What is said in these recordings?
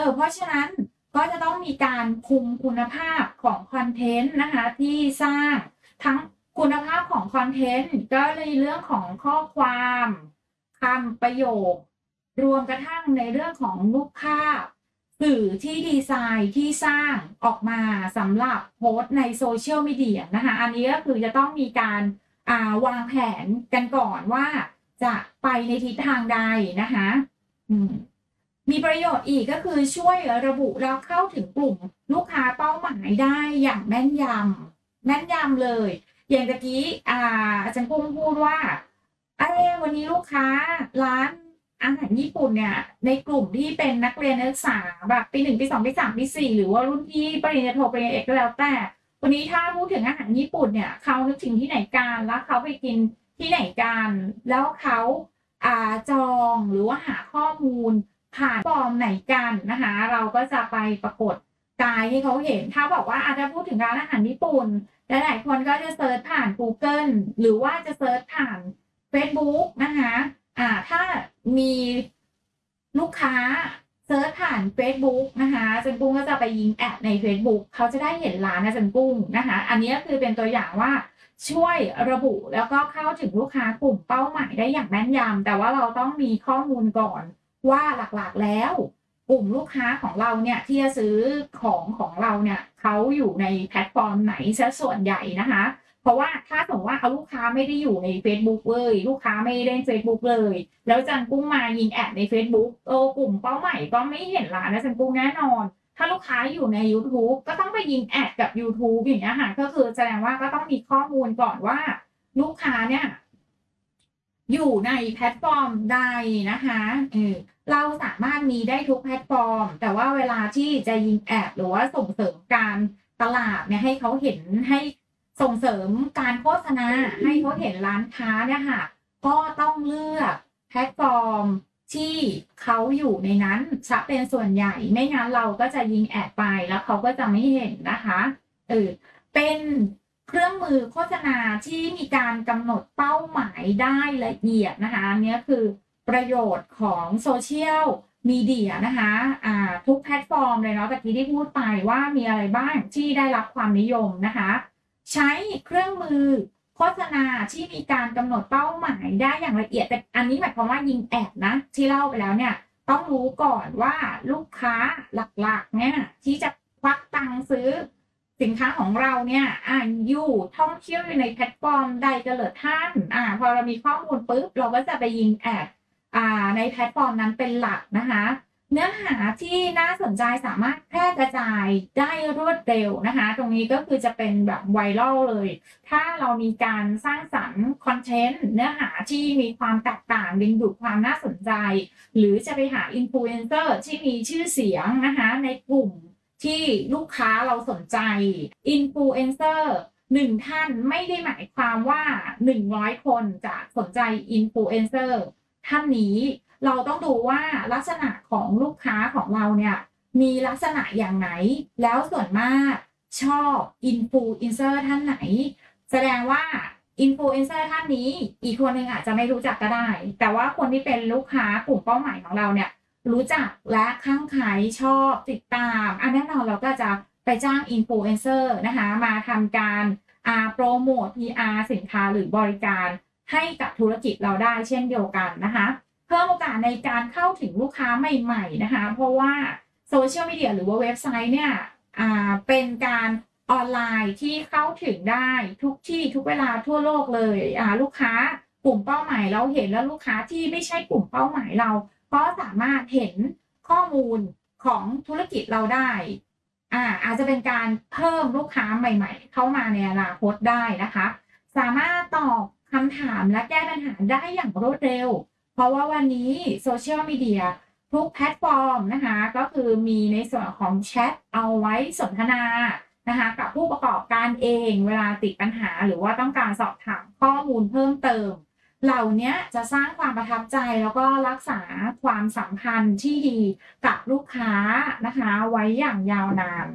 เพราะฉะนั้นก็จะต้องมีการคุมคุณภาพของคอนเทนต์นะคะที่สร้างทั้งคุณภาพของคอนเทนต์ก็ในเรื่องของข้อความคำประโยครวมกระทั่งในเรื่องของรูปภาพสื่อที่ดีไซน์ที่สร้างออกมาสำหรับโพสต์ในโซเชียลมีเดียนะคะอันนี้ก็คือจะต้องมีการวางแผนกันก่อนว่าจะไปในทิศทางใดนะคะมีประโยชน์อีกก็คือช่วยระบุแล้วเข้าถึงกลุ่มลูกค้าเป้าหมายได้อย่างแม่นยำเลยอย่างตะกี้อาจารย์กุ้งพูดว่าวันนี้ลูกค้าร้านอาหารญี่ปุ่นเนี่ยในกลุ่มที่เป็นนักเรียนนักศึกษาแบบปี 1 ปี 2 ปี 3 ปี 4หรือว่ารุ่นพี่ปริญญาโทปริญญาเอกก็แล้วแต่วันนี้ถ้าพูดถึงอาหารญี่ปุ่นเนี่ยเขานึกถึงที่ไหนกันแล้วเขาไปกินที่ไหนกันแล้วเขาจองหรือว่าหาข้อมูลผ่านฟอร์มไหนกันนะคะเราก็จะไปปรากฏกายให้เขาเห็นถ้าบอกว่าถ้าพูดถึงร้านอาหารญี่ปุ่นหลายๆคนก็จะเซิร์ชผ่าน Google หรือว่าจะเซิร์ชผ่าน Facebook นะคะถ้ามีลูกค้าเซิร์ชผ่าน Facebook นะคะอาจารย์กุ้งก็จะไปยิงแอดใน Facebook เขาจะได้เห็นร้านอาจารย์กุ้งนะคะอันนี้ก็คือเป็นตัวอย่างว่าช่วยระบุแล้วก็เข้าถึงลูกค้ากลุ่มเป้าหมายได้อย่างแม่นยำแต่ว่าเราต้องมีข้อมูลก่อนว่าหลักๆแล้วกลุ่มลูกค้าของเราเนี่ยที่จะซื้อของเราเนี่ยเขาอยู่ในแพลตฟอร์มไหนซะส่วนใหญ่นะคะเพราะว่าถ้าสมมติว่าเอาลูกค้าไม่ได้อยู่ใน Facebook เลยลูกค้าไม่ได้เล่น Facebook เลยแล้วจันกุ้งมายิงแอดใน Facebook กลุ่มเป้าหมายก็ไม่เห็นร้านนะจันกุ้งแน่นอนถ้าลูกค้าอยู่ใน YouTube ก็ต้องไปยิงแอดกับ YouTube อย่างเงี้ยค่ะก็คือแสดงว่าก็ต้องมีข้อมูลก่อนว่าลูกค้าเนี่ยอยู่ในแพลตฟอร์มใดนะคะเราสามารถมีได้ทุกแพลตฟอร์มแต่ว่าเวลาที่จะยิงแอดหรือว่าส่งเสริมการตลาดเนี่ยให้เขาเห็นให้ส่งเสริมการโฆษณาให้เขาเห็นร้านค้าเนี่ยค่ะก็ต้องเลือกแพลตฟอร์มที่เขาอยู่ในนั้นจะเป็นส่วนใหญ่ไม่งั้นเราก็จะยิงแอดไปแล้วเขาก็จะไม่เห็นนะคะเป็นเครื่องมือโฆษณาที่มีการกำหนดเป้าหมายได้ละเอียดนะคะอันนี้คือประโยชน์ของโซเชียลมีเดียนะคะทุกแพลตฟอร์มเลยเนาะตะกี้ที่พูดไปว่ามีอะไรบ้างที่ได้รับความนิยมนะคะใช้เครื่องมือโฆษณาที่มีการกำหนดเป้าหมายได้อย่างละเอียดแต่อันนี้หมายความว่ายิงแอดนะที่เล่าไปแล้วเนี่ยต้องรู้ก่อนว่าลูกค้าหลักๆเนี่ยที่จะควักตังค์ซื้อสินค้าของเราเนี่ยอยู่ท่องเที่ยวอยู่ในแพลตฟอร์มใดกันเหรอท่านพอเรามีข้อมูลปุ๊บเราก็จะไปยิงแอดในแพลตฟอร์มนั้นเป็นหลักนะคะเนื้อหาที่น่าสนใจสามารถแพร่กระจายได้รวดเร็วนะคะตรงนี้ก็คือจะเป็นแบบไวรัลเลยถ้าเรามีการสร้างสรรค์คอนเทนต์เนื้อหาที่มีความแตกต่างดึงดูดความน่าสนใจหรือจะไปหาอินฟลูเอนเซอร์ที่มีชื่อเสียงนะคะในกลุ่มที่ลูกค้าเราสนใจอินฟลูเอนเซอร์1ท่านไม่ได้หมายความว่า100คนจะสนใจอินฟลูเอนเซอร์ท่านนี้เราต้องดูว่าลักษณะของลูกค้าของเราเนี่ยมีลักษณะอย่างไหนแล้วส่วนมากชอบอินฟลูเอนเซอร์ท่านไหนแสดงว่าอินฟลูเอนเซอร์ท่านนี้อีกคนหนึ่งอาจจะไม่รู้จักก็ได้แต่ว่าคนที่เป็นลูกค้ากลุ่มเป้าหมายของเราเนี่ยรู้จักและข้างใครชอบติดตามแน่นอนเราก็จะไปจ้างอินฟลูเอนเซอร์นะคะมาทำการโปรโมท PR สินค้าหรือบริการให้กับธุรกิจเราได้เช่นเดียวกันนะคะเพิ่มโอกาสในการเข้าถึงลูกค้าใหม่ๆนะคะเพราะว่าโซเชียลมีเดียหรือว่าเว็บไซต์เนี่ยเป็นการออนไลน์ที่เข้าถึงได้ทุกที่ทุกเวลาทั่วโลกเลยลูกค้ากลุ่มเป้าหมายเราเห็นแล้วลูกค้าที่ไม่ใช่กลุ่มเป้าหมายเราก็สามารถเห็นข้อมูลของธุรกิจเราได้อาจจะเป็นการเพิ่มลูกค้าใหม่ๆเข้ามาในอนาคตได้นะคะสามารถตอบคำถามและแก้ปัญหาได้อย่างรวดเร็วเพราะว่าวันนี้โซเชียลมีเดียทุกแพลตฟอร์มนะคะก็คือมีในส่วนของแชทเอาไว้สนทนานะคะกับผู้ประกอบการเองเวลาติดปัญหาหรือว่าต้องการสอบถามข้อมูลเพิ่มเติมเหล่านี้จะสร้างความประทับใจแล้วก็รักษาความสัมพันธ์ที่ดีกับลูกค้านะคะไว้อย่างยาวนาน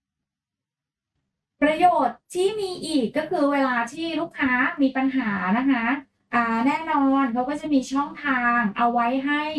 ประโยชน์ที่มีอีกก็คือเวลาที่ลูกค้ามีปัญหานะคะแน่นอนเขาก็จะมีช่องทางเอาไว้ให้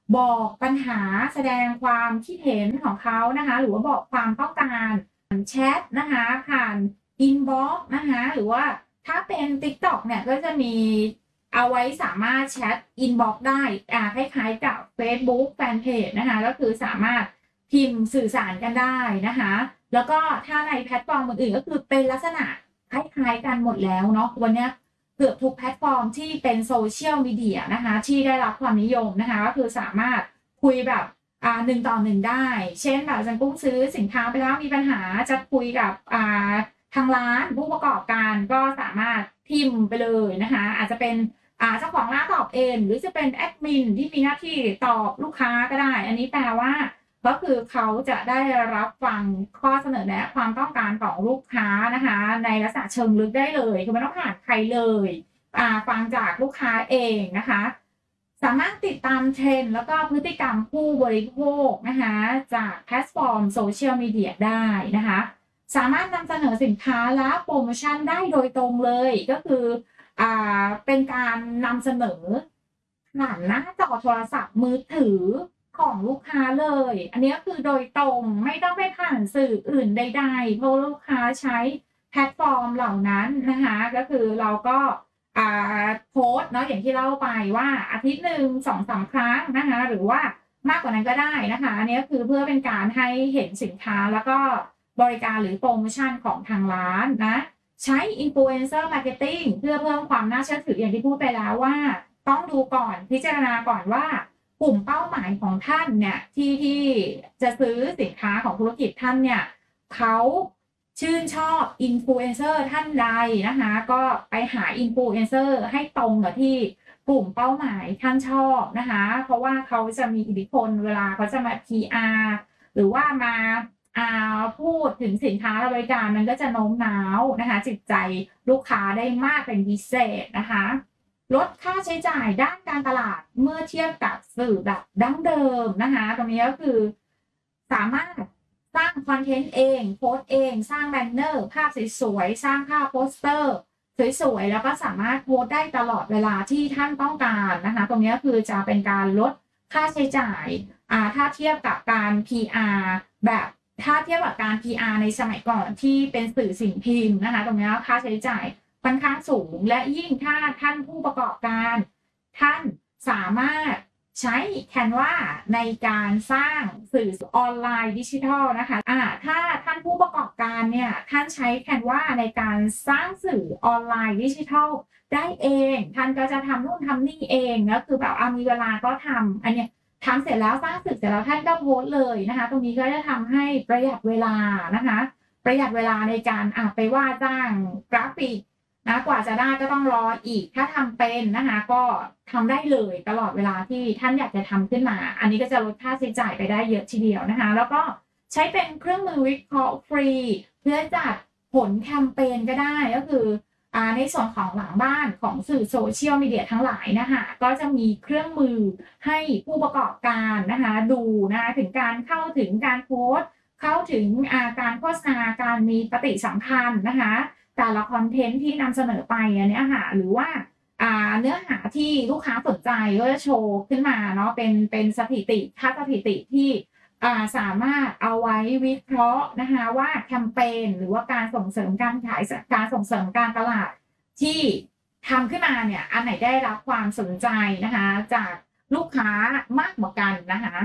บอกปัญหาแสดงความคิดเห็นของเขานะคะหรือว่าบอกความต้องการแชทนะคะผ่านอินบ็อกซ์นะคะหรือว่าถ้าเป็น TikTok เนี่ยก็จะมีเอาไว้สามารถแชทอินบ็อกซ์ได้คล้ายๆกับ Facebook Fanpage นะคะก็คือสามารถพิมพ์สื่อสารกันได้นะคะแล้วก็ถ้าในแพลตฟอร์มอื่นๆก็คือเป็นลักษณะคล้ายๆกันหมดแล้วเนาะวันนี้เกือบทุกแพลตฟอร์มที่เป็นโซเชียลมีเดียนะคะที่ได้รับความนิยมนะคะก็คือสามารถคุยแบบ1 ต่อ 1ได้เช่นแบบจันกุ้งซื้อสินค้าไปแล้วมีปัญหาจะคุยกับทางร้านผู้ประกอบการก็สามารถพิมพ์ไปเลยนะคะอาจจะเป็นเจ้าของร้านตอบเองหรือจะเป็นแอดมินที่มีหน้าที่ตอบลูกค้าก็ได้อันนี้แปลว่าก็คือเขาจะได้รับฟังข้อเสนอแนะความต้องการของลูกค้านะคะในลักษณะเชิงลึกได้เลยคือไม่ต้องผ่านใครเลยฟังจากลูกค้าเองนะคะสามารถติดตามเทรนด์แล้วก็พฤติกรรมผู้บริโภคนะคะจากแพลตฟอร์มโซเชียลมีเดียได้นะคะสามารถนำเสนอสินค้าและโปรโมชั่นได้โดยตรงเลยก็คือเป็นการนำเสนอผ่านหน้าจอโทรศัพท์มือถือของลูกค้าเลยอันนี้ก็คือโดยตรงไม่ต้องไปผ่านสื่ออื่นใดๆเพราะลูกค้าใช้แพลตฟอร์มเหล่านั้นนะคะก็คือเราก็โพสต์เนาะอย่างที่เล่าไปว่าอาทิตย์หนึ่ง2-3 ครั้งนะคะหรือว่ามากกว่านั้นก็ได้นะคะอันนี้ก็คือเพื่อเป็นการให้เห็นสินค้าแล้วก็บริการหรือโปรโมชั่นของทางร้านนะใช้ Influencer Marketing เพื่อเพิ่มความน่าเชื่อถืออย่างที่พูดไปแล้วว่าต้องดูก่อนพิจารณาก่อนว่ากลุ่มเป้าหมายของท่านเนี่ยที่จะซื้อสินค้าของธุรกิจท่านเนี่ยเขาชื่นชอบอินฟลูเอนเซอร์ท่านใดนะคะก็ไปหาอินฟลูเอนเซอร์ให้ตรงกับที่กลุ่มเป้าหมายท่านชอบนะคะเพราะว่าเขาจะมีอิทธิพลเวลาเขาจะมา PR หรือว่ามาพูดถึงสินค้าและบริการมันก็จะโน้มน้าวนะคะจิตใจลูกค้าได้มากเป็นพิเศษนะคะลดค่าใช้จ่ายด้านการตลาดเมื่อเทียบกับสื่อแบบดั้งเดิมนะคะตรงนี้ก็คือสามารถสร้างคอนเทนต์เองโพสต์เองสร้างแบนเนอร์ภาพสวยๆสร้างภาพโปสเตอร์สวยๆแล้วก็สามารถโพสต์ได้ตลอดเวลาที่ท่านต้องการนะคะตรงนี้คือจะเป็นการลดค่าใช้จ่ายถ้าเทียบกับการ PR แบบถ้าเทียบกับการ PR ในสมัยก่อนที่เป็นสื่อสิ่งพิมพ์นะคะตรงนี้ค่าใช้จ่ายค่อนข้างสูงและยิ่งถ้าท่านผู้ประกอบการท่านสามารถใช้ Canva ในการสร้างสื่อออนไลน์ดิจิทัลนะคะถ้าท่านผู้ประกอบการเนี่ยท่านใช้ Canva ในการสร้างสื่อออนไลน์ดิจิทัลได้เองท่านก็จะทำนู่นทำนี่เองแล้วคือแบบมีเวลาก็ทำอันเนี้ยทำเสร็จแล้วสร้างสื่อเสร็จแล้วท่านก็โพสต์เลยนะคะตรงนี้ก็จะทำให้ประหยัดเวลานะคะประหยัดเวลาในการไปว่าจ้างกราฟิกนะกว่าจะได้ก็ต้องรออีกถ้าทำเป็นนะคะก็ทำได้เลยตลอดเวลาที่ท่านอยากจะทำขึ้นมาอันนี้ก็จะลดค่าใช้จ่ายไปได้เยอะทีเดียวนะคะแล้วก็ใช้เป็นเครื่องมือวิเคราะห์ฟรีเพื่อจัดผลแคมเปญก็ได้ก็คือในส่วนของหลังบ้านของสื่อโซเชียลมีเดียทั้งหลายนะคะก็จะมีเครื่องมือให้ผู้ประกอบการนะคะดูนะคะถึงการเข้าถึงการโพสต์เข้าถึงการโฆษณาการมีปฏิสัมพันธ์นะคะแต่ละคอนเทนต์ที่นำเสนอไปอันนี้ค่ะหรือว่าเนื้อหาที่ลูกค้าสนใจก็จะโชว์ขึ้นมาเนาะเป็นสถิติค่าสถิติที่สามารถเอาไว้วิเคราะห์นะคะว่าแคมเปญหรือว่าการส่งเสริมการขายการส่งเสริมการตลาดที่ทำขึ้นมาเนี่ยอันไหนได้รับความสนใจนะคะจากลูกค้ามากกว่ากันนะคะ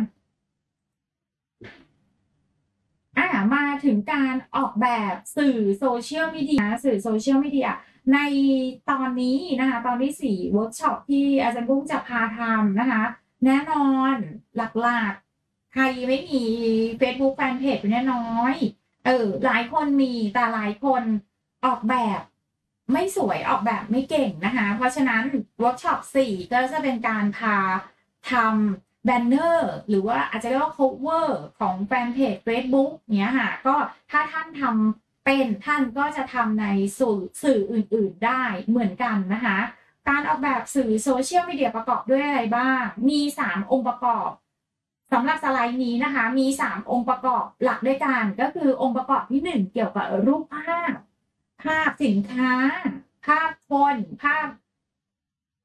มาถึงการออกแบบสื่อโซเชียลมีเดียในตอนนี้นะคะตอนที่4เวิร์กช็อปที่อาจารย์กุ้งจะพาทำนะคะแน่นอนหลักๆใครไม่มี Facebook Fanpage แน่น้อยหลายคนมีแต่หลายคนออกแบบไม่สวยออกแบบไม่เก่งนะคะเพราะฉะนั้นเวิร์กช็อป4ก็จะเป็นการพาทำแบนเนอร์หรือว่าอาจจะเรียกว่า cover ของแฟนเพจ Facebook เนี้ยค่ะก็ถ้าท่านทำเป็นท่านก็จะทำในสื่ออื่นๆได้เหมือนกันนะคะการออกแบบสื่อโซเชียลมีเดียประกอบด้วยอะไรบ้างมี3องค์ประกอบสำหรับสไลด์นี้นะคะมี3องค์ประกอบหลักด้วยกันก็คือองค์ประกอบที่1เกี่ยวกับรูปภาพสินค้าภาพคนภาพ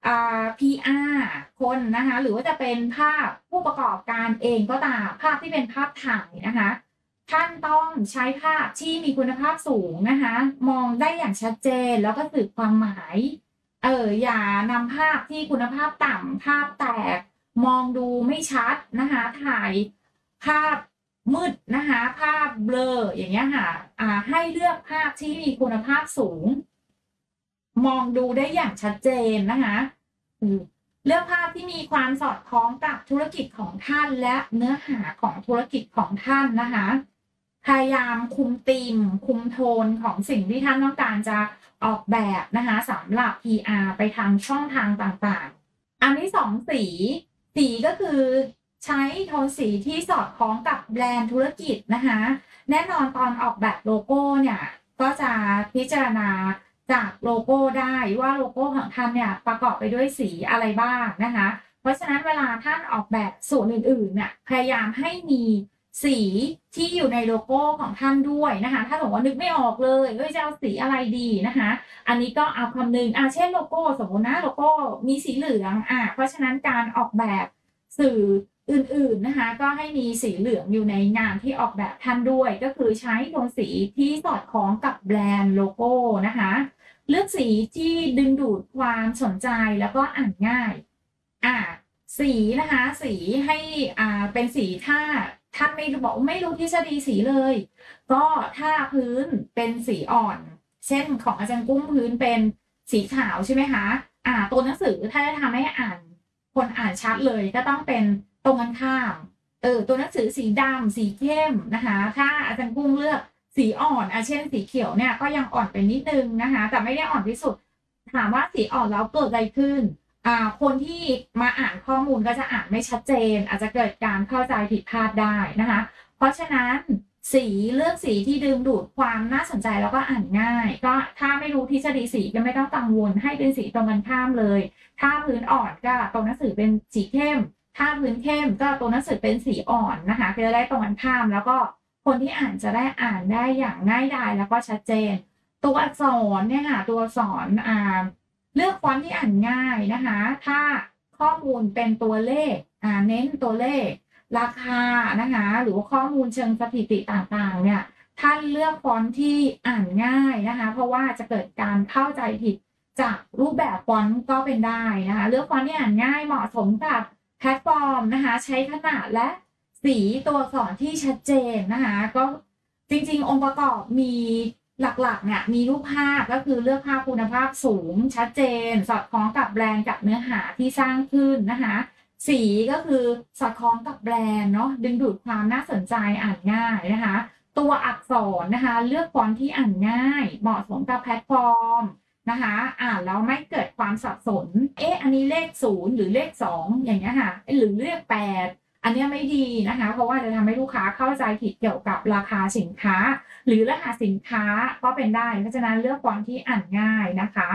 PR คนนะคะหรือว่าจะเป็นภาพผู้ประกอบการเองก็ตามภาพที่เป็นภาพถ่ายนะคะท่านต้องใช้ภาพที่มีคุณภาพสูงนะคะมองได้อย่างชัดเจนแล้วก็สื่อความหมายอย่านำภาพที่คุณภาพต่ำภาพแตกมองดูไม่ชัดนะคะถ่ายภาพมืดนะคะภาพเบลออย่างเงี้ยค่ะให้เลือกภาพที่มีคุณภาพสูงมองดูได้อย่างชัดเจนนะคะเลือกภาพที่มีความสอดคล้องกับธุรกิจของท่านและเนื้อหาของธุรกิจของท่านนะคะพยายามคุมธีมคุมโทนของสิ่งที่ท่านต้องการจะออกแบบนะคะสำหรับ PR ไปทางช่องทางต่างๆอันที่2สีก็คือใช้โทนสีที่สอดคล้องกับแบรนด์ธุรกิจนะคะแน่นอนตอนออกแบบโลโก้เนี่ยก็จะพิจารณาจากโลโก้ได้ว่าโลโก้ของท่านเนี่ยประกอบไปด้วยสีอะไรบ้างนะคะเพราะฉะนั้นเวลาท่านออกแบบส่วนอื่นๆเนี่ยพยายามให้มีสีที่อยู่ในโลโก้ของท่านด้วยนะคะถ้าสมมติว่านึกไม่ออกเลยจะเอาสีอะไรดีนะคะอันนี้ก็เอาคำนึงเช่นโลโก้สมมตินะโลโก้มีสีเหลืองเพราะฉะนั้นการออกแบบสื่ออื่นๆนะคะก็ให้มีสีเหลืองอยู่ในงานที่ออกแบบท่านด้วยก็คือใช้โทนสีที่สอดคล้องกับแบรนด์โลโก้นะคะเลือกสีที่ดึงดูดความสนใจแล้วก็อ่านง่ายสีนะคะสีให้เป็นสีถ้าท่านไม่รู้ทฤษฎีสีเลยก็ถ้าพื้นเป็นสีอ่อนเช่นของอาจารย์กุ้งพื้นเป็นสีขาวใช่ไหมคะตัวหนังสือถ้าจะทำให้คนอ่านชัดเลยก็ต้องเป็นตรงกันข้ามตัวหนังสือสีดำสีเข้มนะคะถ้าอาจารย์กุ้งเลือกสีอ่อนเช่นสีเขียวเนี่ยก็ยังอ่อนไปนิดนึงนะคะแต่ไม่ได้อ่อนที่สุดถามว่าสีอ่อนแล้วเกิดอะไรขึ้นคนที่มาอ่านข้อมูลก็จะอ่านไม่ชัดเจนอาจจะเกิดการเข้าใจผิดพลาดได้นะคะเพราะฉะนั้นเลือกสีที่ดึงดูดความน่าสนใจแล้วก็อ่านง่ายก็ถ้าไม่รู้ทฤษฎีสีก็ไม่ต้องกังวลให้เป็นสีตรงกันข้ามเลยถ้าพื้นอ่อนก็ตัวหนังสือเป็นสีเข้มถ้าพื้นเข้มก็ตัวหนังสือเป็นสีอ่อนนะคะจะได้ตรงกันข้ามแล้วก็คนที่อ่านจะได้อ่านได้อย่างง่ายดายแล้วก็ชัดเจนตัวอักษรเนี่ยค่ะตัวอักษรเลือกฟอนต์ที่อ่านง่ายนะคะถ้าข้อมูลเป็นตัวเลขเน้นตัวเลขราคานะคะหรือว่าข้อมูลเชิงสถิติต่างๆเนี่ยท่านเลือกฟอนต์ที่อ่านง่ายนะคะเพราะว่าจะเกิดการเข้าใจผิดจากรูปแบบฟอนต์ก็เป็นได้นะคะเลือกฟอนต์ที่อ่านง่ายเหมาะสมกับแพลตฟอร์มนะคะใช้ขนาดและสีตัวอักษรที่ชัดเจนนะคะก็จริงๆองค์ประกอบมีหลักๆเนี่ยมีรูปภาพก็คือเลือกภาพคุณภาพสูงชัดเจนสอดคล้องกับแบรนด์กับเนื้อหาที่สร้างขึ้นนะคะสีก็คือสอดคล้องกับแบรนด์เนาะดึงดูดความน่าสนใจอ่านง่ายนะคะตัวอักษรนะคะเลือกฟอนต์ที่อ่านง่ายเหมาะสมกับแพลตฟอร์มนะคะอ่านแล้วไม่เกิดความสับสนอันนี้เลข0หรือเลข2อย่างเงี้ยค่ะหรือเลข8อันนี้ไม่ดีนะคะเพราะว่าจะทำให้ลูกค้าเข้าใจผิดเกี่ยวกับราคาสินค้าหรือรหัสสินค้าก็เป็นได้เพราะฉะนั้นเลือกฟอนต์ที่อ่านง่ายนะคะ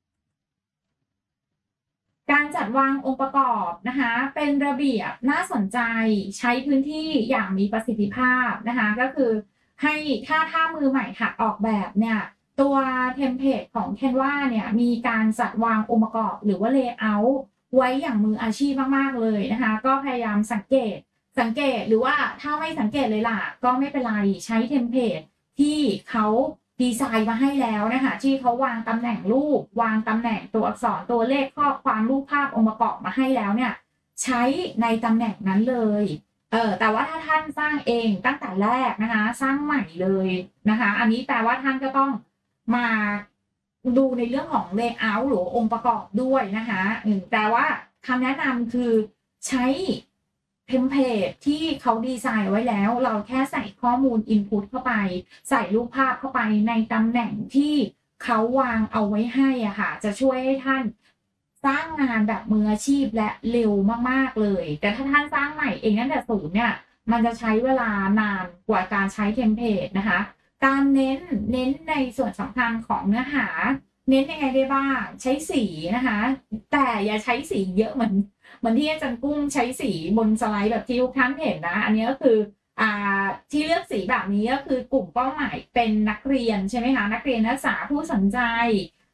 การจัดวางองค์ประกอบนะคะเป็นระเบียบน่าสนใจใช้พื้นที่อย่างมีประสิทธิภาพนะคะก็คือให้ถ้ามือใหม่หัดออกแบบเนี่ยตัวเทมเพลตของ Canva เนี่ยมีการจัดวางองค์ประกอบหรือว่า Layout ไว้อย่างมืออาชีพมากๆเลยนะคะก็พยายามสังเกตหรือว่าถ้าไม่สังเกตเลยล่ะก็ไม่เป็นไรใช้เทมเพลตที่เขาดีไซน์มาให้แล้วนะคะที่เขาวางตำแหน่งรูปวางตำแหน่งตัวอักษรตัวเลขข้อความรูปภาพองค์ประกอบมาให้แล้วเนี่ยใช้ในตำแหน่งนั้นเลยแต่ว่าถ้าท่านสร้างเองตั้งแต่แรกนะคะสร้างใหม่เลยนะคะอันนี้แปลว่าท่านก็ต้องมาดูในเรื่องของ layout หรือองค์ประกอบด้วยนะคะแต่ว่าคำแนะนำคือใช้เทมเพลตที่เขาดีไซน์ไว้แล้วเราแค่ใส่ข้อมูล input เข้าไปใส่รูปภาพเข้าไปในตำแหน่งที่เขาวางเอาไว้ให้ค่ะจะช่วยให้ท่านสร้างงานแบบมืออาชีพและเร็วมากๆเลยแต่ถ้าท่านสร้างใหม่เองตั้งแต่ศูนย์เนี่ยมันจะใช้เวลานานกว่าการใช้เทมเพลตนะคะการเน้นในส่วนสำคัญของเนื้อหาเน้นยังไงได้บ้างใช้สีนะคะแต่อย่าใช้สีเยอะเหมือนที่อาจารย์กุ้งใช้สีบนสไลด์แบบที่ทุกท่านเห็นนะอันนี้ก็คือที่เลือกสีแบบนี้ก็คือกลุ่มเป้าหมายเป็นนักเรียนใช่ไหมคะนักเรียนนักศึกษาผู้สนใจ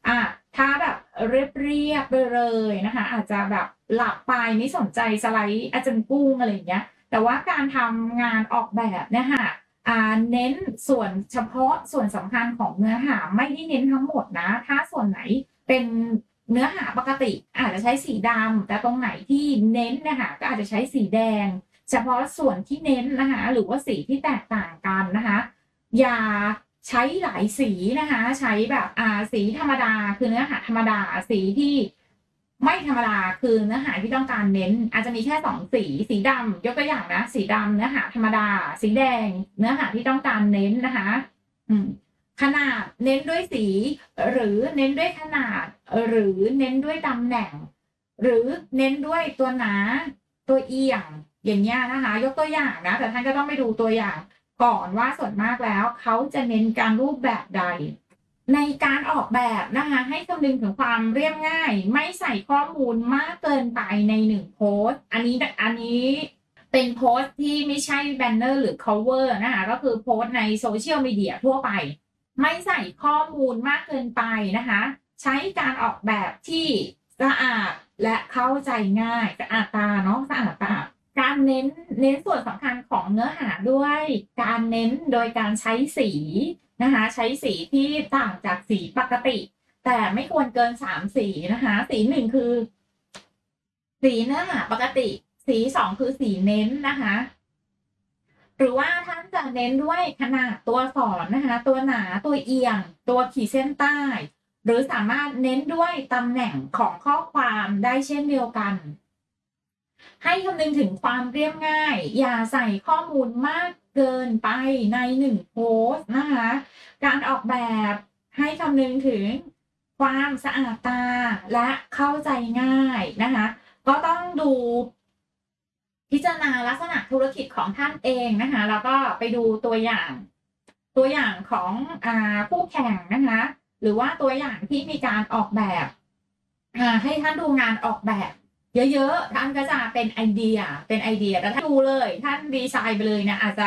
ถ้าแบบเรียบไปเลยนะคะอาจจะแบบหลับไปไม่สนใจสไลด์อาจารย์กุ้งอะไรอย่างเงี้ยแต่ว่าการทำงานออกแบบเนี่ยค่ะเน้นส่วนเฉพาะส่วนสำคัญของเนื้อหาไม่ได้เน้นทั้งหมดนะถ้าส่วนไหนเป็นเนื้อหาปกติอาจจะใช้สีดำแต่ตรงไหนที่เน้นนะคะก็อาจจะใช้สีแดงเฉพาะส่วนที่เน้นนะคะหรือว่าสีที่แตกต่างกันนะคะอย่าใช้หลายสีนะคะใช้แบบสีธรรมดาคือเนื้อหาธรรมดาสีที่ไม่ธรรมดาคือเนื้อหาที่ต้องการเน้นอาจจะมีแค่2สีดำยกตัวอย่างนะสีดำเนื้อหาธรรมดาสีแดงเนื้อหาที่ต้องการเน้นนะคะขนาดเน้นด้วยสีหรือเน้นด้วยขนาดหรือเน้นด้วยตำแหน่งหรือเน้นด้วยตัวหนาตัวเอียงอย่างเงี้ยนะคะยกตัวอย่างนะแต่ท่านก็ต้องไปดูตัวอย่างก่อนว่าส่วนมากแล้วเขาจะเน้นการรูปแบบใดในการออกแบบนะคะให้คำนึงถึงความเรียบง่ายไม่ใส่ข้อมูลมากเกินไปใน1โพสต์อันนี้เป็นโพสต์ที่ไม่ใช่แบนเนอร์หรือ cover นะคะก็คือโพสต์ในโซเชียลมีเดียทั่วไปไม่ใส่ข้อมูลมากเกินไปนะคะใช้การออกแบบที่สะอาดและเข้าใจง่ายสะอาดตาเนาะสะอาดตาการเน้นส่วนสำคัญของเนื้อหาด้วยการเน้นโดยการใช้สีนะคะใช้สีที่ต่างจากสีปกติแต่ไม่ควรเกิน3สีนะคะสี1คือสีเนื้อหาปกติสี2คือสีเน้นนะคะหรือว่าท่านจะเน้นด้วยขนาดตัวอักษรนะคะตัวหนาตัวเอียงตัวขีดเส้นใต้หรือสามารถเน้นด้วยตำแหน่งของข้อความได้เช่นเดียวกันให้คำนึงถึงความเรียบง่ายอย่าใส่ข้อมูลมากเกินไปใน1โพสต์นะคะการออกแบบให้คำนึงถึงความสะอาดตาและเข้าใจง่ายนะคะก็ต้องดูพิจารณาลักษณะธุรกิจของท่านเองนะคะแล้วก็ไปดูตัวอย่างของคู่แข่งนะคะหรือว่าตัวอย่างที่มีการออกแบบให้ท่านดูงานออกแบบเยอะๆท่านก็จะเป็นไอเดียแต่ถ้าดูเลยท่านดีไซน์ไปเลยเนี่ยอาจ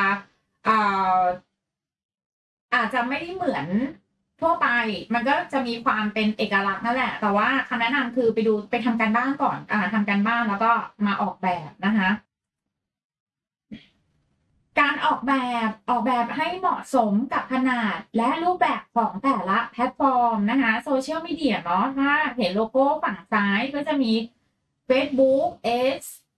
จะไม่ได้เหมือนทั่วไปมันก็จะมีความเป็นเอกลักษณ์นั่นแหละแต่ว่าคำแนะนำคือไปทำการบ้านก่อนทำการบ้านแล้วก็มาออกแบบนะคะการออกแบบให้เหมาะสมกับขนาดและรูปแบบของแต่ละแพลตฟอร์มนะคะโซเชียลมีเดียเนาะถ้าเห็นโลโก้ฝั่งซ้ายก็จะมี Facebook X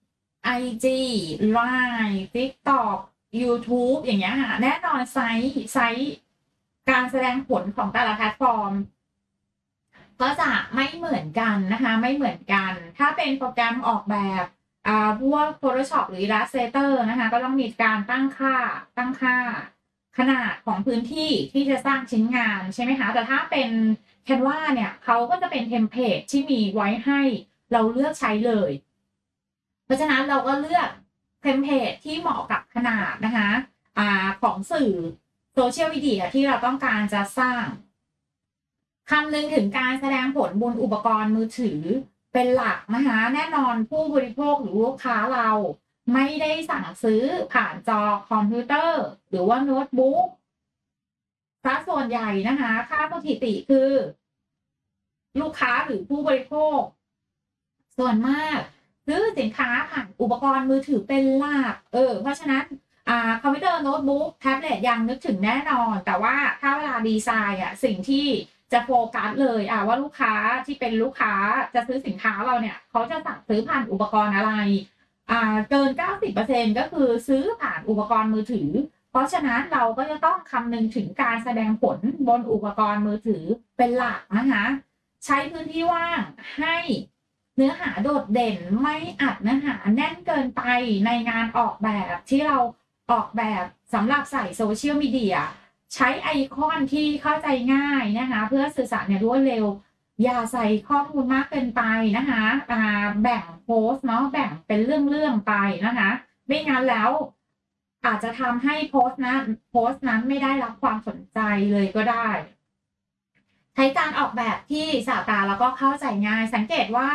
IG Line TikTok YouTube อย่างเงี้ยค่ะแน่นอนไซส์การแสดงผลของแต่ละแพลตฟอร์มก็จะไม่เหมือนกันนะคะไม่เหมือนกันถ้าเป็นโปรแกรมออกแบบพวก Photoshop หรือ Illustrator นะคะก็ต้องมีการตั้งค่าขนาดของพื้นที่ที่จะสร้างชิ้นงานใช่ไหมคะแต่ถ้าเป็น Canva เนี่ยเขาก็จะเป็นเทมเพลตที่มีไว้ให้เราเลือกใช้เลยเพราะฉะนั้นเราก็เลือกเทมเพลตที่เหมาะกับขนาดนะคะของสื่อโซเชียลมีเดียที่เราต้องการจะสร้างคำนึงถึงการแสดงผลบนอุปกรณ์มือถือเป็นหลักนะคะแน่นอนผู้บริโภคหรือลูกค้าเราไม่ได้สั่งซื้อผ่านจอคอมพิวเตอร์หรือว่าโน้ตบุ๊กซะส่วนใหญ่นะคะค่าสถิติคือลูกค้าหรือผู้บริโภคส่วนมากซื้อสินค้าผ่านอุปกรณ์มือถือเป็นหลักเพราะฉะนั้นคอมพิวเตอร์โน้ตบุ๊กแท็บเล็ตยังนึกถึงแน่นอนแต่ว่าถ้าเวลาดีไซน์สิ่งที่จะโฟกัสเลยว่าลูกค้าที่เป็นลูกค้าจะซื้อสินค้าเราเนี่ยเขาจะสั่งซื้อผ่านอุปกรณ์อะไรเกิน 90% ก็คือซื้อผ่านอุปกรณ์มือถือเพราะฉะนั้นเราก็จะต้องคำนึงถึงการแสดงผลบนอุปกรณ์มือถือเป็นหลักนะคะใช้พื้นที่ว่างให้เนื้อหาโดดเด่นไม่อัดเนื้อหาแน่นเกินไปในงานออกแบบที่เราออกแบบสำหรับใส่โซเชียลมีเดียใช้ไอคอนที่เข้าใจง่ายนะคะเพื่อสื่อสารเนี่ยรวดเร็วอย่าใส่ข้อมูลมากเกินไปนะคะแบ่งโพสต์เนาะแบ่งเป็นเรื่องไปนะคะไม่งั้นแล้วอาจจะทำให้โพสต์นั้นไม่ได้รับความสนใจเลยก็ได้ใช้การออกแบบที่สายตาแล้วก็เข้าใจง่ายสังเกตว่า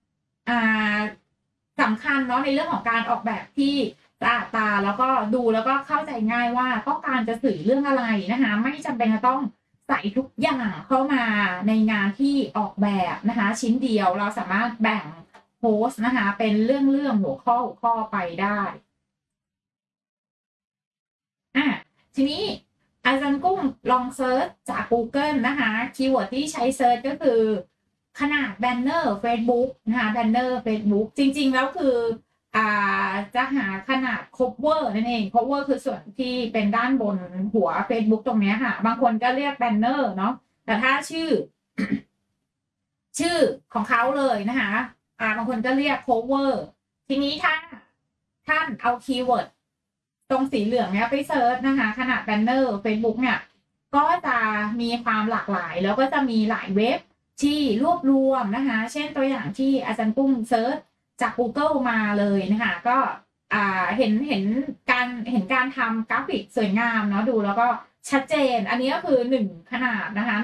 สำคัญเนาะในเรื่องของการออกแบบที่สะอาดตาแล้วก็ดูแล้วก็เข้าใจง่ายว่าต้องการจะสื่อเรื่องอะไรนะคะไม่จำเป็นจะต้องใส่ทุกอย่างเข้ามาในงานที่ออกแบบนะคะชิ้นเดียวเราสามารถแบ่งโพสต์นะคะเป็นเรื่องหัวข้อไปได้ทีนี้อาจารย์กุ้งลองเซิร์ชจาก Google นะคะคีย์เวิร์ดที่ใช้เซิร์ชก็คือขนาดแบนเนอร์ Facebook นะคะแบนเนอร์ Facebook จริงๆแล้วคือจะหาขนาด cover นั่นเอง cover คือส่วนที่เป็นด้านบนหัว Facebook ตรงนี้ค่ะบางคนก็เรียกแบนเนอร์เนาะแต่ถ้าชื่อของเขาเลยนะคะบางคนก็เรียก cover ทีนี้ถ้าท่านเอาคีย์เวิร์ดตรงสีเหลืองเนี้ยไปเซิร์ชนะคะขนาดแบนเนอร์ Facebook เนี่ยก็จะมีความหลากหลายแล้วก็จะมีหลายเว็บที่รวบรวมนะคะเช่นตัวอย่างที่อาจารย์กุ้งเซิร์ชจาก Google มาเลยนะคะก็เห็นการทำกราฟิกสวยงามเนาะดูแล้วก็ชัดเจนอันนี้ก็คือ1ขนาดนะคะ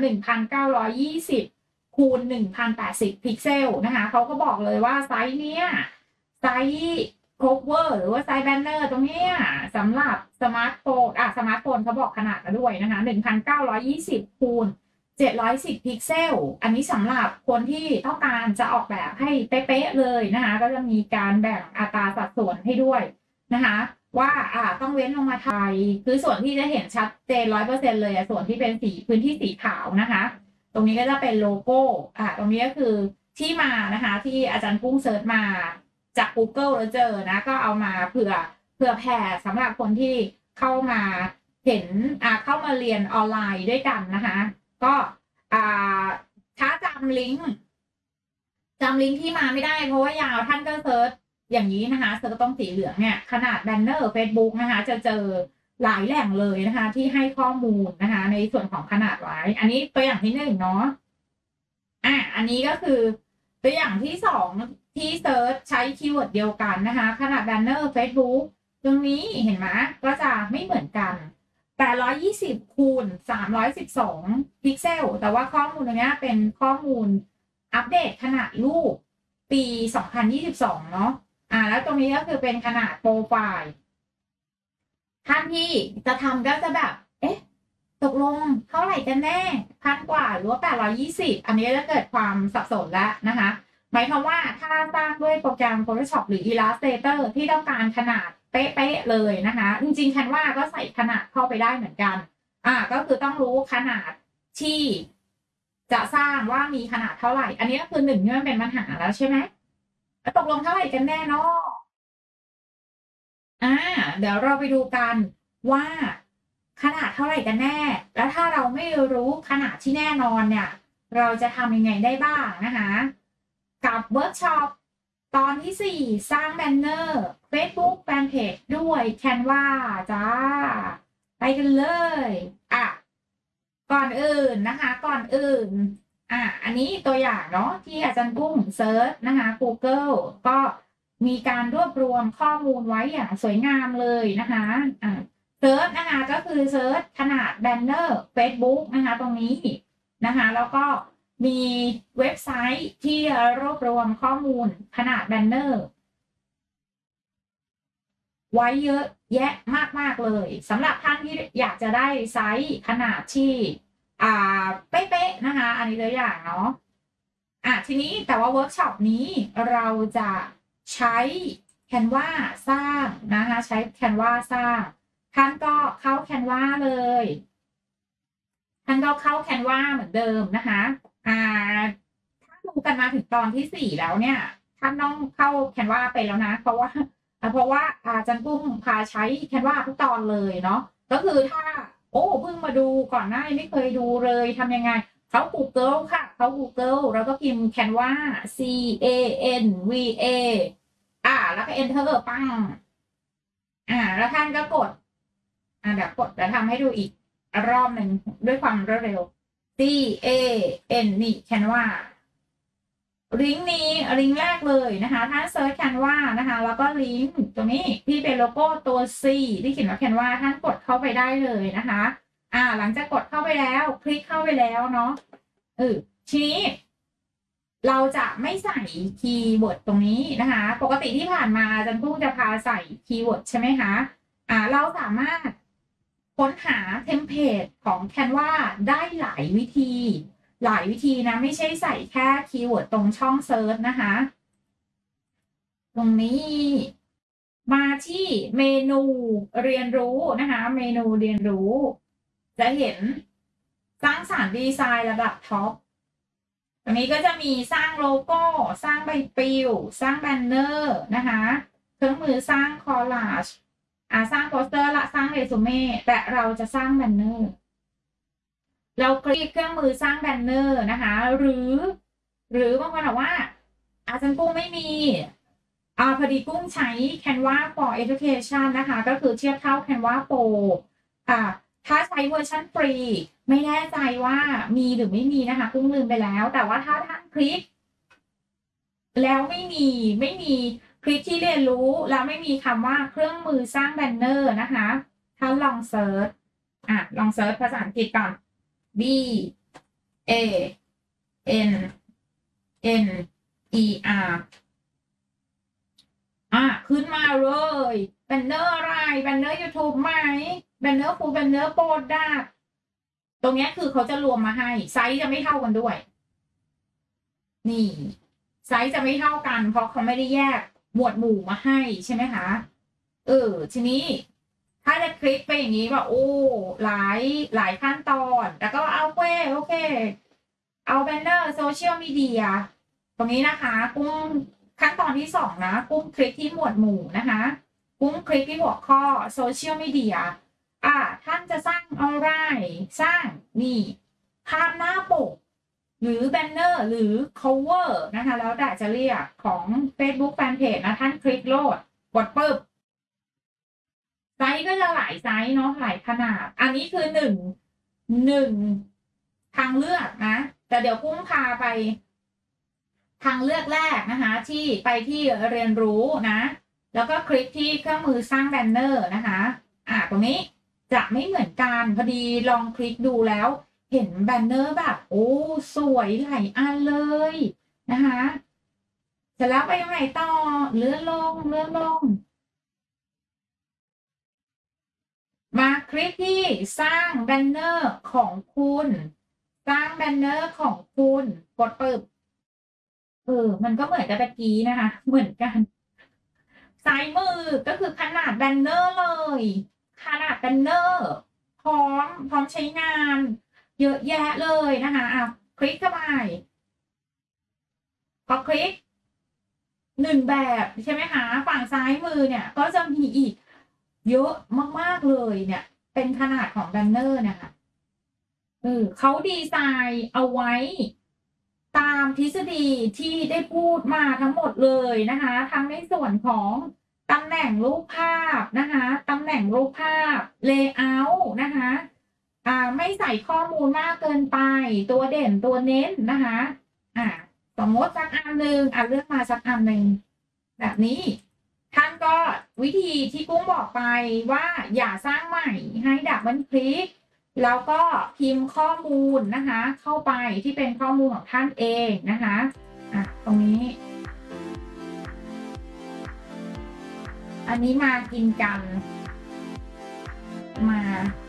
1920คูณ1080พิกเซลนะคะเขาก็บอกเลยว่าไซส์เนี้ยไซส์ cover หรือว่าไซส์แบนเนอร์ตรงนี้สำหรับสมาร์ทโฟนสมาร์ทโฟนเขาบอกขนาดมาด้วยนะคะ1920คูณ710พิกเซลอันนี้สำหรับคนที่ต้องการจะออกแบบให้เป๊ะๆเลยนะคะก็จะมีการแบ่งอัตราสัดส่วนให้ด้วยนะคะว่าต้องเว้นลงมาไทยคือส่วนที่จะเห็นชัดเจน100%เลยส่วนที่เป็นสีพื้นที่สีขาวนะคะตรงนี้ก็จะเป็นโลโก้ตรงนี้ก็คือที่มานะคะที่อาจารย์กุ้งเซิร์ชมาจาก Google แล้วเจอนะก็เอามาเผื่อแผ่สำหรับคนที่เข้ามาเห็นเข้ามาเรียนออนไลน์ด้วยกันนะคะก็ถ้าจำลิงก์ที่มาไม่ได้เพราะว่ายาวท่านก็เซิร์ชอย่างนี้นะคะเซิร์ชตรงสีเหลืองเนี่ยขนาดแบนเนอร์ Facebook นะคะจะเจอหลายแหล่งเลยนะคะที่ให้ข้อมูลนะคะในส่วนของขนาดไว้อันนี้ตัวอย่างที่1เนาะอันนี้ก็คือตัวอย่างที่2ที่เซิร์ชใช้คีย์เวิร์ดเดียวกันนะคะขนาดแบนเนอร์ Facebook ตรงนี้เห็นไหมก็จะไม่เหมือนกัน820คูณ312พิกเซลแต่ว่าข้อมูลตรงนี้เป็นข้อมูลอัปเดตขนาดรูปปี2022เนาะแล้วตรงนี้ก็คือเป็นขนาดโปรไฟล์ท่านที่จะทำก็จะแบบตกลงเท่าไหร่กันแน่1,000 กว่าหรือว่า820อันนี้จะเกิดความสับสนแล้วนะคะหมายความว่าถ้าสร้างด้วยโปรแกรม Photoshop หรือ Illustrator ที่ต้องการขนาดเป๊ะๆเลยนะคะจริงๆCanvaก็ใส่ขนาดเข้าไปได้เหมือนกันก็คือต้องรู้ขนาดที่จะสร้างว่ามีขนาดเท่าไหร่อันนี้ก็คือ1นี่มันเป็นปัญหาแล้วใช่ไหมตกลงเท่าไหร่กันแน่เนาะเดี๋ยวเราไปดูกันว่าขนาดเท่าไหร่กันแน่แล้วถ้าเราไม่รู้ขนาดที่แน่นอนเนี่ยเราจะทำยังไงได้บ้างนะคะกับเวิร์กช็อปตอนที่4สร้างแบนเนอร์ Facebook Fanpage ด้วย Canva จ้าไปกันเลยก่อนอื่นนะคะก่อนอื่นอันนี้ตัวอย่างเนาะที่อาจารย์กุ้งเซิร์ชนะคะ Google ก็มีการรวบรวมข้อมูลไว้อย่างสวยงามเลยนะคะเซิร์ชนะคะก็คือเซิร์ชขนาดแบนเนอร์ Facebook นะคะตรงนี้นะคะแล้วก็มีเว็บไซต์ที่รวบรวมข้อมูลขนาดแบนเนอร์ไว้เยอะแยะมากๆเลยสำหรับท่านที่อยากจะได้ไซส์ขนาดที่เป๊ะๆนะคะอันนี้ตัวอย่างเนาะทีนี้แต่ว่าเวิร์กช็อปนี้เราจะใช้ Canva สร้างนะคะใช้ Canva สร้างท่านก็เข้า Canva เลยท่านก็เข้า Canva เหมือนเดิมนะคะถ้าดูกันมาถึงตอนที่4แล้วเนี่ยท่านต้องเข้า Canva ไปแล้วนะเพราะว่าอาจารย์กุ้งพาใช้ Canva ทุกตอนเลยเนาะก็คือถ้าเพิ่งมาดูก่อนหน้าไม่เคยดูเลยทำยังไงเขา Google ค่ะเขา Google แล้วก็พิมพ์ Canva CANVA แล้วก็ Enter ปั้งแล้วท่านก็กดเดี๋ยวทำให้ดูอีกรอบหนึ่งด้วยความรวดเร็ว CAN นี่ Canva ลิงก์นี้ลิงก์แรกเลยนะคะถ้าเซิร์ช Canva นะคะแล้วก็ลิงก์ตรงนี้ที่เป็นโลโก้ตัว C ที่เขียนว่า Canva ท่านกดเข้าไปได้เลยนะคะหลังจากกดเข้าไปแล้วคลิกเข้าไปแล้วเนาะทีนี้เราจะไม่ใส่คีย์เวิร์ดตรงนี้นะคะปกติที่ผ่านมาอาจารย์กุ้งจะพาใส่คีย์เวิร์ดใช่ไหมคะเราสามารถค้นหาเทมเพลตของ Canva ได้หลายวิธีนะไม่ใช่ใส่แค่คีย์เวิร์ดตรงช่องเซิร์ชนะคะตรงนี้มาที่เมนูเรียนรู้นะคะเมนูเรียนรู้จะเห็นสร้างสรรค์ดีไซน์ระดับท็อปตรงนี้ก็จะมีสร้างโลโก้สร้างใบปลิวสร้างแบนเนอร์นะคะเครื่องมือสร้างคอลลาจสร้างโปสเตอร์ละสร้างเรซูเม่แต่เราจะสร้างแบนเนอร์เราคลิกเครื่องมือสร้างแบนเนอร์นะคะหรือบางคนบอกว่าอาจารย์กุ้งไม่มีพอดีกุ้งใช้ Canva for Education นะคะก็คือเทียบเท่า Canva Pro ถ้าใช้เวอร์ชันฟรีไม่แน่ใจว่ามีหรือไม่มีนะคะกุ้งลืมไปแล้วแต่ว่าถ้าท่านคลิกแล้วไม่มีคลิกที่เรียนรู้แล้วไม่มีคำว่าเครื่องมือสร้างแบนเนอร์นะคะท่านลองเซิร์ชลองเซิร์ชภาษาอังกฤษก่อน B A N N E R ขึ้นมาเลยแบนเนอร์อะไรแบนเนอร์ YouTube ไหมแบนเนอร์ฟูลแบนเนอร์โปรดักตรงนี้คือเขาจะรวมมาให้ไซส์จะไม่เท่ากันด้วยนี่ไซส์จะไม่เท่ากันเพราะเขาไม่ได้แยกหมวดหมู่มาให้ใช่ไหมคะทีนี้ถ้าจะคลิกไปอย่างนี้ว่าโอ้หลายขั้นตอนแล้วก็โอเคเอาแบนเนอร์โซเชียลมีเดียตรงนี้นะคะกุ้งขั้นตอนที่2นะกุ้งคลิกที่หมวดหมู่นะคะกุ้งคลิกที่หัวข้อโซเชียลมีเดียท่านจะสร้างอะไรสร้างนี่ภาพหน้าปกหรือแบนเนอร์หรือ cover นะคะแล้วแต่จะเรียกของ Facebook Fanpage นะท่านคลิกโหลดกดปึ๊บไซส์ก็จะหลายไซส์เนาะหลายขนาดอันนี้คือหนึ่งทางเลือกนะแต่เดี๋ยวกุ้งพาไปทางเลือกแรกนะคะที่ไปที่เรียนรู้นะแล้วก็คลิกที่เครื่องมือสร้างแบนเนอร์นะคะตรงนี้จะไม่เหมือนกันพอดีลองคลิกดูแล้วเห็นแบนเนอร์แบบโอ้สวยหลายอันเลยนะคะเสร็จแล้วไปยังไงต่อเลื่อนลงมาคลิกที่สร้างแบนเนอร์ของคุณสร้างแบนเนอร์ของคุณกดปึ๊บมันก็เหมือนกับตะกี้นะคะเหมือนกันซ้ายมือก็คือขนาดแบนเนอร์เลยขนาดแบนเนอร์พร้อมใช้งานเยอะแยะเลยนะคะคลิกเข้าไปพอคลิก1แบบใช่ไหมคะฝั่งซ้ายมือเนี่ยก็จะมีอีกเยอะมากๆเลยเนี่ยเป็นขนาดของแบนเนอร์นะคะเขาดีไซน์เอาไว้ตามทฤษฎีที่ได้พูดมาทั้งหมดเลยนะคะทั้งในส่วนของตำแหน่งรูปภาพนะคะตำแหน่งรูปภาพ layout นะคะไม่ใส่ข้อมูลมากเกินไปตัวเด่นตัวเน้นนะคะสมมติสักอันหนึ่งเลือกมาสักอันหนึ่งแบบนี้ท่านก็วิธีที่กุ้งบอกไปว่าอย่าสร้างใหม่ให้ดับเบิลคลิกแล้วก็พิมพ์ข้อมูลนะคะเข้าไปที่เป็นข้อมูลของท่านเองนะคะตรงนี้อันนี้มากินกันมา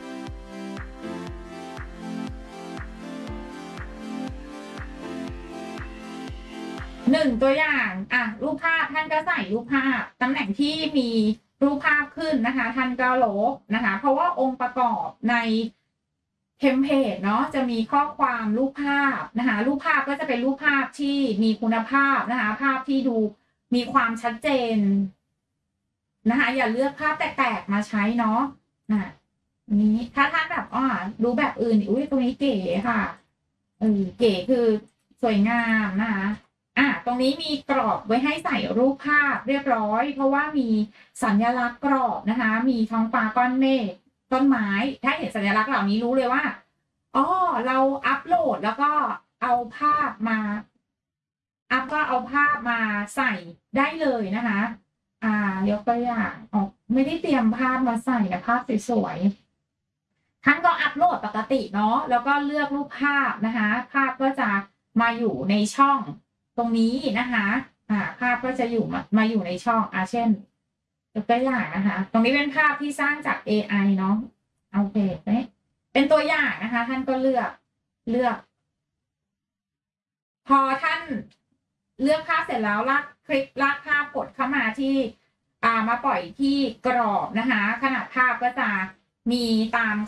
1ตัวอย่างรูปภาพท่านก็ใส่รูปภาพตำแหน่งที่มีรูปภาพขึ้นนะคะท่านก็ลบนะคะเพราะว่าองค์ประกอบในเทมเพลตเนาะจะมีข้อความรูปภาพนะคะรูปภาพก็จะเป็นรูปภาพที่มีคุณภาพนะคะภาพที่ดูมีความชัดเจนนะคะอย่าเลือกภาพแตกๆมาใช้เนาะนี้ถ้าท่านแบบดูแบบอื่นอุ้ยตรงนี้เก๋ค่ะเก๋คือสวยงามนะคะตรงนี้มีกรอบไว้ให้ใส่รูปภาพเรียบร้อยเพราะว่ามีสัญลักษณ์กรอบนะคะมีท้องฟ้าก้อนเมฆต้นไม้ถ้าเห็นสัญลักษณ์เหล่านี้รู้เลยว่าเราอัปโหลดแล้วก็เอาภาพมาใส่ได้เลยนะคะยกตัวอย่างไม่ได้เตรียมภาพมาใส่นะภาพสวยๆท่านก็อัปโหลดปกติเนาะแล้วก็เลือกรูปภาพนะคะภาพก็จะมาอยู่ในช่องตรงนี้นะคะภาพก็จะมาอยู่ในช่องเช่นยกตัวอย่างนะคะตรงนี้เป็นภาพที่สร้างจาก AI เนาะโอเคเป็นตัวอย่างนะคะ ท่านก็เลือก พอท่านเลือกภาพเสร็จแล้วลากคลิปลากภาพกดเข้ามาที่มาปล่อยที่กรอบนะคะขนาดภาพก็จะมีตาม